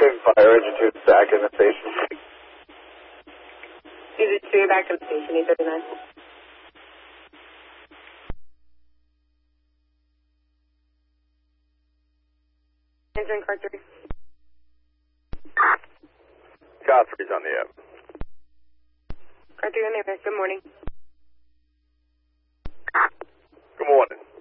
Big fire engine 2 back in the station. Is it 2 back to the station, 839? Answering car 3. Car 3's on the air. Car 3 on the air. Good morning. Good morning.